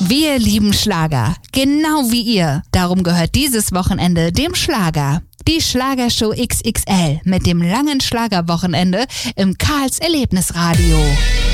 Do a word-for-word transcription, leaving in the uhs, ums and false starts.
Wir lieben Schlager, genau wie ihr. Darum gehört dieses Wochenende dem Schlager. Die Schlagershow X X L mit dem langen Schlagerwochenende im Karls Erlebnisradio.